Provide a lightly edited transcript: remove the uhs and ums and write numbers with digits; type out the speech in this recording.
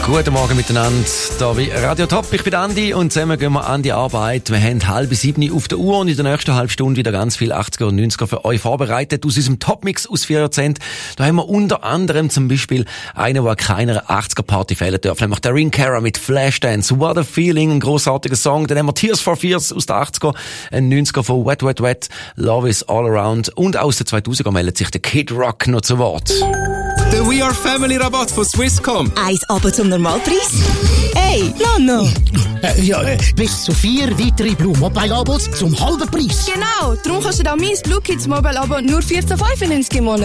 Guten Morgen miteinander, hier bei Radio Top. Ich bin Andi und zusammen gehen wir an die Arbeit. Wir haben 6:30 auf der Uhr und in der nächsten halben Stunde wieder ganz viel 80er und 90er für euch vorbereitet aus unserem Topmix aus 4 Jahrzehnten. Da haben wir unter anderem zum Beispiel einen, der keiner 80er-Party fehlen darf, nämlich der Ring Cara mit Flashdance, What a Feeling, ein grossartiger Song. Dann haben wir Tears for Fears aus der 80er, ein 90er von Wet Wet Wet, Love is All Around und aus den 2000er meldet sich der Kid Rock noch zu Wort. Der We Are Family Rabatt von Swisscom. 1 Abo zum Normalpreis. Hey, Nano. Bis zu 4 weitere Blue Mobile Abos zum halben Preis. Genau, darum kannst du auch mein Blue Kids Mobile Abo nur 14,95 im Monat.